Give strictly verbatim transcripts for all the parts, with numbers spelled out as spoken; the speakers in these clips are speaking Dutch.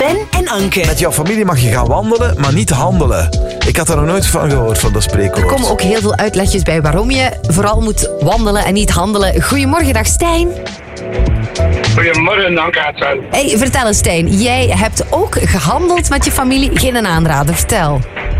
Sven en Anke. Met jouw familie mag je gaan wandelen, maar niet handelen. Ik had er nog nooit van gehoord, van dat spreekwoord. Er komen ook heel veel uitlegjes bij waarom je vooral moet wandelen en niet handelen. Goedemorgen, dag Stijn. Goedemorgen, Anke en Sven. Hey, vertel eens Stijn, jij hebt ook gehandeld met je familie. Geen aanrader, vertel.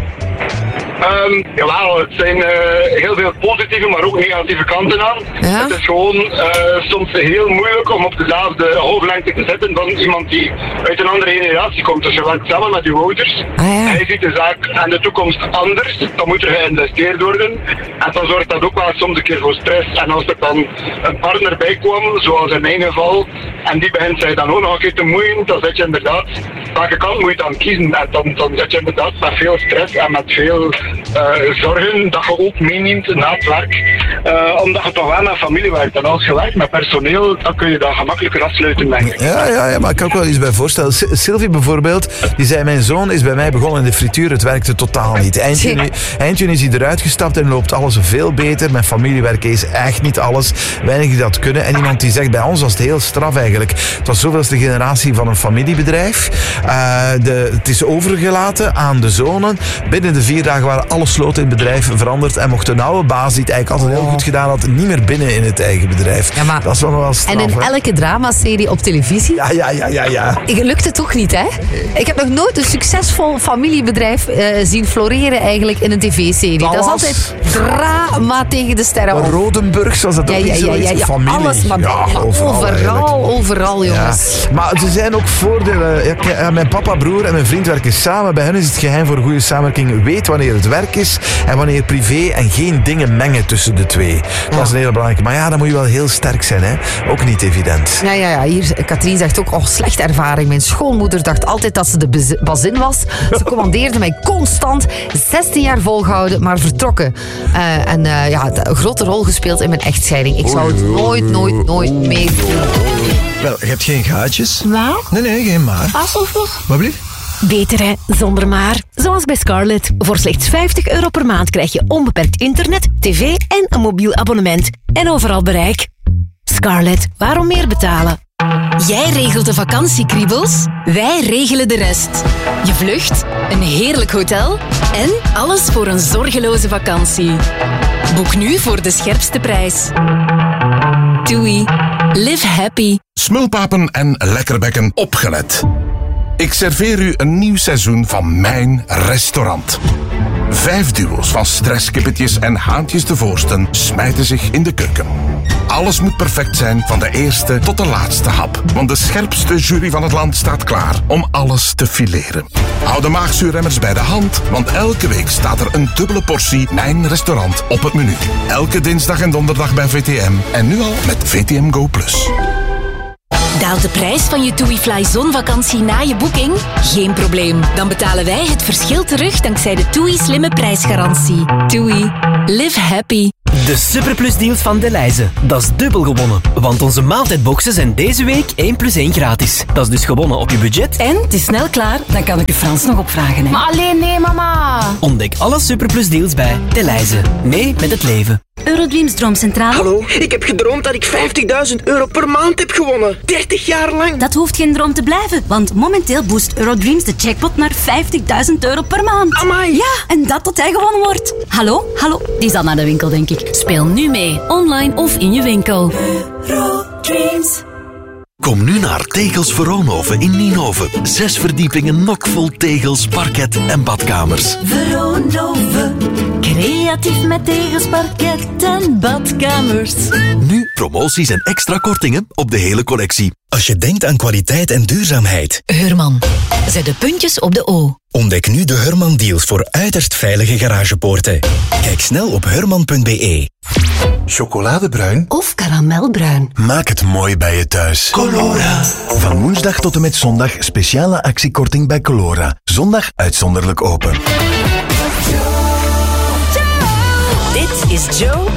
Um, jawel, het zijn uh, heel veel positieve, maar ook negatieve kanten aan. Ja? Het is gewoon uh, soms heel moeilijk om op dezelfde golflengte te zitten van iemand die uit een andere generatie komt. Dus je werkt samen met je ouders. Ah, ja. Hij ziet de zaak en de toekomst anders. Dan moet er geïnvesteerd worden. En dan zorgt dat ook wel soms een keer voor stress. En als er dan een partner bij kwam, zoals in mijn geval, en die begint zich dan ook nog een keer te moeien, dan zit je inderdaad, welke kant moet je dan kiezen? En dan, dan zit je inderdaad met veel stress en met veel Uh, zorgen dat je ook meeneemt na het werk, uh, omdat je toch wel met familie werkt. En als je werkt met personeel, dan kun je dat gemakkelijker afsluiten, denk ik. Ja, ja, ja, maar ik kan ook wel iets bij voorstellen. S- Sylvie bijvoorbeeld, die zei, mijn zoon is bij mij begonnen in de frituur, het werkte totaal niet. Eind juni, eind juni is hij eruit gestapt en loopt alles veel beter. Mijn familiewerk is echt niet alles. Weinig die dat kunnen. En iemand die zegt, bij ons was het heel straf eigenlijk. Het was zoveelste generatie van een familiebedrijf. Uh, de, het is overgelaten aan de zonen. Binnen de vier dagen waren alle sloten in het bedrijf veranderd en mocht een oude baas, die het eigenlijk altijd heel goed gedaan had, niet meer binnen in het eigen bedrijf. Ja, maar, dat is wel nog wel straf. En in hè? elke dramaserie op televisie Ja, ja, ja, ja, ja. lukt het toch niet, hè? Ik heb nog nooit een succesvol familiebedrijf uh, zien floreren eigenlijk in een tv-serie. Dat is altijd drama tegen de sterren. Maar Rodenburg, zoals dat ja, ook ja, niet ja, zoiets. ja, ja, Familie. alles, maar, ja, maar overal, overal, overal, jongens. Ja. Maar er zijn ook voordelen. Ja, k- mijn papa, broer en mijn vriend werken samen. Bij hen is het geheim voor een goede samenwerking. Weet wanneer het werk is en wanneer privé en geen dingen mengen tussen de twee. Dat Ja. is een hele belangrijke. Maar ja, dan moet je wel heel sterk zijn, hè. Ook niet evident. Ja, ja, ja. Hier, Katrien zegt ook, oh, slechte ervaring. Mijn schoonmoeder dacht altijd dat ze de bez- bazin was. Ze commandeerde mij constant. zestien jaar volgehouden, maar vertrokken. Uh, en uh, ja, een grote rol gespeeld in mijn echtscheiding. Ik zou het nooit, nooit, nooit meer doen. Wel, je hebt geen gaatjes? Wat? Nee, nee, geen maar. Alsof. Wat blieft? Beter hè, zonder maar. Zoals bij Scarlett. Voor slechts vijftig euro per maand krijg je onbeperkt internet, tv en een mobiel abonnement. En overal bereik. Scarlett, waarom meer betalen? Jij regelt de vakantiekriebels, wij regelen de rest. Je vlucht, een heerlijk hotel en alles voor een zorgeloze vakantie. Boek nu voor de scherpste prijs. Doei. Live happy. Smulpapen en lekkerbekken, opgelet. Ik serveer u een nieuw seizoen van mijn restaurant. Vijf duo's van stresskippetjes en haantjes de voorsten smijten zich in de keuken. Alles moet perfect zijn, van de eerste tot de laatste hap. Want de scherpste jury van het land staat klaar om alles te fileren. Hou de maagzuurremmers bij de hand, want elke week staat er een dubbele portie Mijn Restaurant op het menu. Elke dinsdag en donderdag bij V T M en nu al met V T M Go Plus. Daalt de prijs van je TUI zonvakantie na je boeking? Geen probleem. Dan betalen wij het verschil terug dankzij de TUI slimme prijsgarantie. TUI. Live happy. De Superplus deals van Delhaize. Dat is dubbel gewonnen. Want onze maaltijdboxen zijn deze week één plus één gratis. Dat is dus gewonnen op je budget. En het is snel klaar, dan kan ik de Frans nog opvragen. Hè? Maar alleen nee, mama. Ontdek alle Superplus deals bij Delhaize. Mee met het leven. Eurodreams Droomcentrale. Hallo, ik heb gedroomd dat ik vijftigduizend euro per maand heb gewonnen. dertig jaar lang. Dat hoeft geen droom te blijven, want momenteel boost Eurodreams de jackpot naar vijftigduizend euro per maand. Amai. Ja, en dat tot hij gewonnen wordt. Hallo, hallo, die is al naar de winkel, denk ik. Speel nu mee, online of in je winkel. Eurodreams. Kom nu naar Tegels Veroonhoven in Nienhoven. Zes verdiepingen nokvol tegels, parket en badkamers. Veroonhoven, creatief met tegels, parket en badkamers. Nu promoties en extra kortingen op de hele collectie. Als je denkt aan kwaliteit en duurzaamheid. Heurman. Zet de puntjes op de O. Ontdek nu de Heurman deals voor uiterst veilige garagepoorten. Kijk snel op heurman punt b e. Chocoladebruin Of karamelbruin. Maak het mooi bij je thuis. Colora. Van woensdag tot en met zondag speciale actiekorting bij Colora. Zondag uitzonderlijk open. Dit is Joe